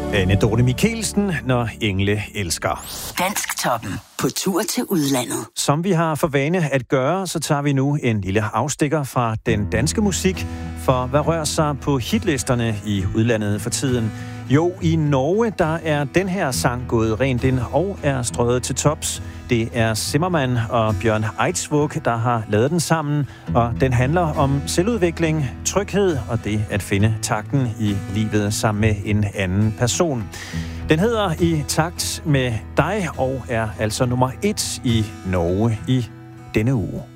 Anne Dorte Mikkelsen, Når engle elsker. Dansktoppen på tur til udlandet. Som vi har for vane at gøre, så tager vi nu en lille afstikker fra den danske musik. For hvad rører sig på hitlisterne i udlandet for tiden? Jo, i Norge, der er den her sang gået rent ind og er strøget til tops. Det er Zimmermann og Bjørn Eidsvåg, der har lavet den sammen, og den handler om selvudvikling, tryghed og det at finde takten i livet sammen med en anden person. Den hedder I takt med dig og er altså nummer 1 i Norge i denne uge.